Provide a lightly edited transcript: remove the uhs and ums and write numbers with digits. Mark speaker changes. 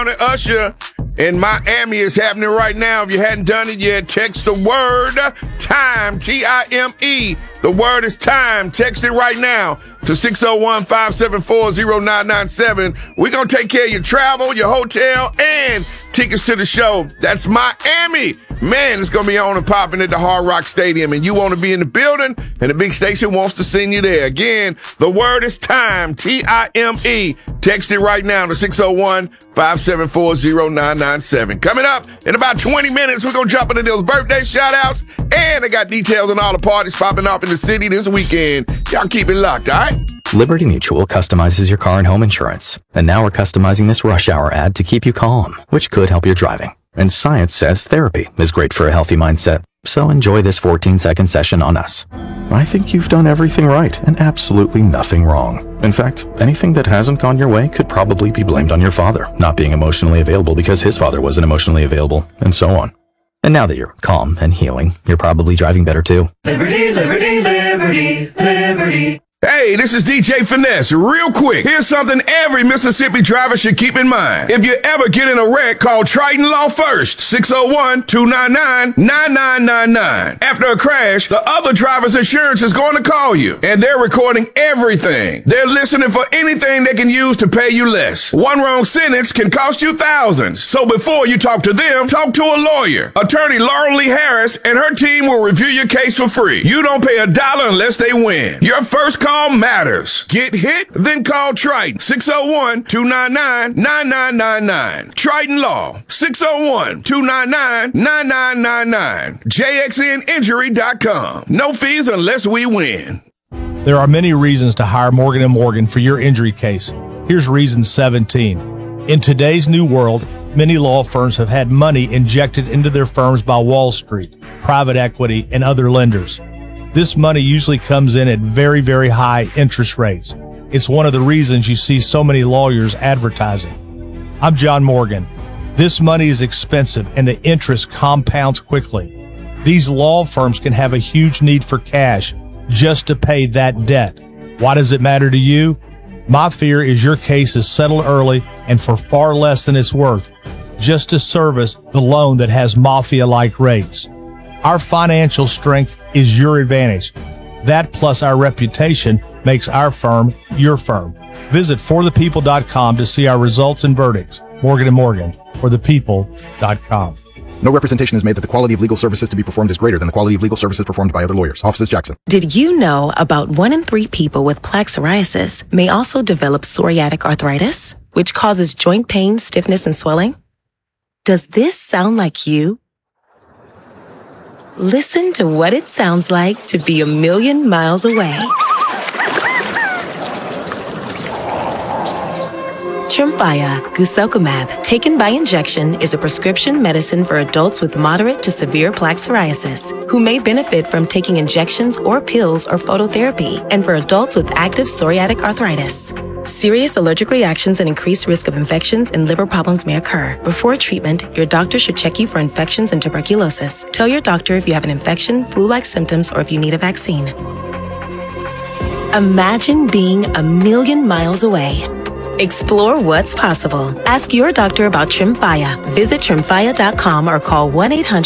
Speaker 1: Usher in Miami is happening right now. If you hadn't done it yet, text the word TIME, T-I-M-E. The word is TIME. Text it right now to 601-574-0997. We're going to take care of your travel, your hotel, and tickets to the show. That's Miami. Man, it's going to be on and popping at the Hard Rock Stadium, and you want to be in the building, and the big station wants to send you there. Again, the word is TIME, T-I-M-E. Text it right now to 601-574-0997. Coming up in about 20 minutes, we're going to jump into those birthday shout-outs, and I got details on all the parties popping off in the city this weekend. Y'all keep it locked, all right?
Speaker 2: Liberty Mutual customizes your car and home insurance. And now we're customizing this rush hour ad to keep you calm, which could help your driving. And science says therapy is great for a healthy mindset. So enjoy this 14-second session on us. I think you've done everything right and absolutely nothing wrong. In fact, anything that hasn't gone your way could probably be blamed on your father not being emotionally available because his father wasn't emotionally available, and so on. And now that you're calm and healing, you're probably driving better too.
Speaker 3: Liberty, liberty, liberty, liberty.
Speaker 1: Hey, this is DJ Finesse. Real quick, here's something every Mississippi driver should keep in mind. If you ever get in a wreck, call Triton Law first, 601-299-9999. After a crash, the other driver's insurance is going to call you, and they're recording everything. They're listening for anything they can use to pay you less. One wrong sentence can cost you thousands. So before you talk to them, talk to a lawyer. Attorney Laurel Lee Harris and her team will review your case for free. You don't pay $1 unless they win. Your first call matters. Get hit? Then call Triton. 601-299-9999. Triton Law. 601-299-9999. JXNinjury.com. No fees unless we win.
Speaker 4: There are many reasons to hire Morgan & Morgan for your injury case. Here's reason 17. In today's new world, many law firms have had money injected into their firms by Wall Street, private equity, and other lenders. This money usually comes in at very, very high interest rates. It's one of the reasons you see so many lawyers advertising. I'm John Morgan. This money is expensive and the interest compounds quickly. These law firms can have a huge need for cash just to pay that debt. Why does it matter to you? My fear is your case is settled early and for far less than it's worth, just to service the loan that has mafia-like rates. Our financial strength is your advantage. That plus our reputation makes our firm your firm. Visit forthepeople.com to see our results and verdicts. Morgan & Morgan, forthepeople.com.
Speaker 5: No representation is made that the quality of legal services to be performed is greater than the quality of legal services performed by other lawyers. Offices Jackson.
Speaker 6: Did you know about 1 in 3 people with plaque psoriasis may also develop psoriatic arthritis, which causes joint pain, stiffness, and swelling? Does this sound like you? Listen to what it sounds like to be a million miles away. Tremfya guselkumab, taken by injection, is a prescription medicine for adults with moderate to severe plaque psoriasis who may benefit from taking injections or pills or phototherapy, and for adults with active psoriatic arthritis. Serious allergic reactions and increased risk of infections and liver problems may occur. Before treatment, your doctor should check you for infections and tuberculosis. Tell your doctor if you have an infection, flu-like symptoms, or if you need a vaccine. Imagine being a million miles away. Explore what's possible. Ask your doctor about Tremfya. Visit Tremfya.com or call 1-800